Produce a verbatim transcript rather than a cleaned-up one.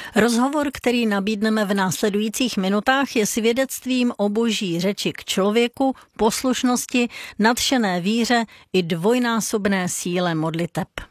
Rozhovor, který nabídneme v následujících minutách, je svědectvím o boží řeči k člověku, poslušnosti, nadšené víře i dvojnásobné síle modliteb.